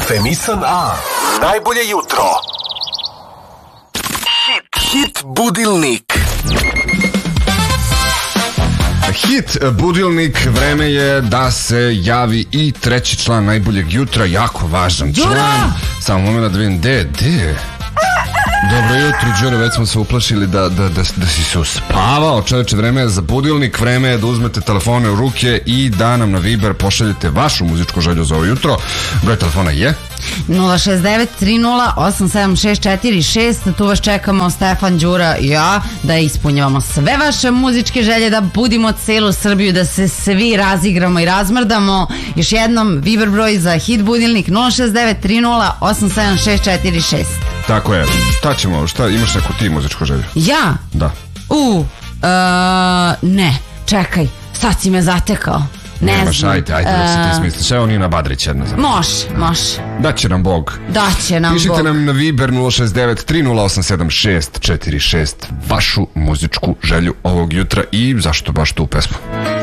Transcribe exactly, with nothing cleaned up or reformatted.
Kafemisan A. Najbolje jutro. Hit, hit budilnik. Hit budilnik, vreme je da se javi i treći član najboljeg jutra, jako važan član. Đura! Samo moment da vidim, gde, gde? Dobro jutro, Đure, već smo se uplašili da, da, da, da si se uspavao. Čoveče, vreme je za budilnik, vreme je da uzmete telefone u ruke i da nam na Viber pošaljete vašu muzičku želju za ovo jutro. Broj telefona je nula šest devet tri nula osam sedam šest četiri šest. Tu vas čekamo Stefan, Đura i ja da ispunjavamo sve vaše muzičke želje, da budimo celu Srbiju, da se svi razigramo i razmrdamo. Još jednom Viber broj za hit budilnik nula šest devet tri nula osam sedam šest četiri šest. Tako je. Šta ćemo, šta, imaš neku ti muzičku želju? Ja? Da. U, uh, ne, čekaj, sad si me zatekao. Ne Nemaš, znam. ajde, ajde, da se ti smisliš. Evo Nina Badrić jedna za nas. Može, može. Daće nam Bog. Daće nam Pišite Bog. nam na Viber nula šest devet tri nula osam sedam šest četiri šest vašu muzičku želju ovog jutra i zašto baš tu pesmu.